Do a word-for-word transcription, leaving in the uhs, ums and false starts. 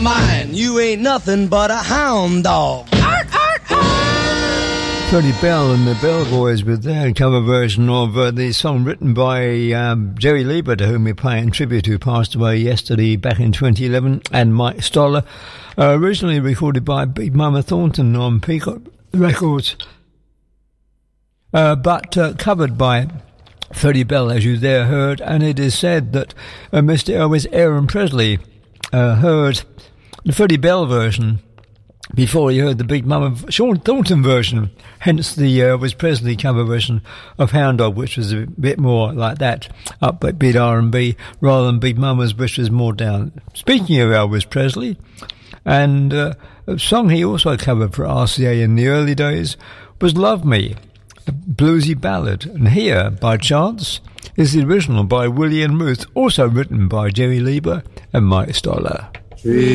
Mine, you ain't nothing but a hound dog. Freddie Bell and the Bell Boys with their cover version of uh, the song written by um, Jerry Lieber, to whom we're paying tribute, who passed away yesterday back in twenty eleven, and Mike Stoller, uh, originally recorded by Big Mama Thornton on Peacock Records, uh, but uh, covered by Freddie Bell, as you there heard. And it is said that uh, Mister Elvis Aaron Presley uh, heard the Freddie Bell version before he heard the Big Mama Sean Thornton version, hence the Elvis Presley cover version of Hound Dog, which was a bit more like that, upbeat R and B, rather than Big Mama's, which was more down. Speaking of Elvis Presley, and uh, a song he also covered for R C A in the early days was Love Me, a bluesy ballad. And here, by chance, is the original by Willie and Ruth, also written by Jerry Lieber and Mike Stoller.